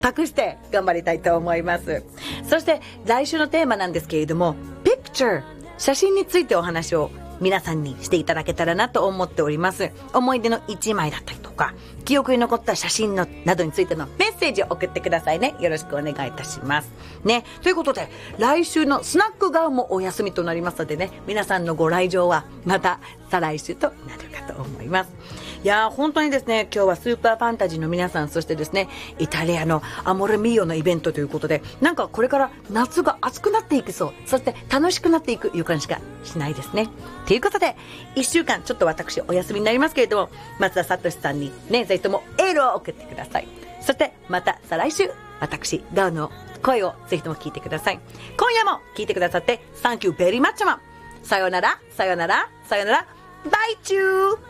託して頑張りたいと思います。そして来週のテーマなんですけれども、Picture、写真についてお話を皆さんにしていただけたらなと思っております。思い出の一枚だったりとか、記憶に残った写真のなどについてのメッセージを送ってくださいね。よろしくお願いいたしますね。ということで、来週のスナックガウンもお休みとなりますのでね、皆さんのご来場はまた再来週となるかと思います。いやー、本当にですね、今日はスーパーファンタジーの皆さん、そしてですね、イタリアのアモレミーオのイベントということで、なんかこれから夏が暑くなっていきそう、そして楽しくなっていく予感しかしないですね。ということで、1週間ちょっと私お休みになりますけれども、松田聡さんにね、ぜひともエールを送ってください。そしてまた再来週、私ガウの声をぜひとも聞いてください。今夜も聞いてくださって Thank you very much マン。さよなら、さよなら、さよなら、バイチュー。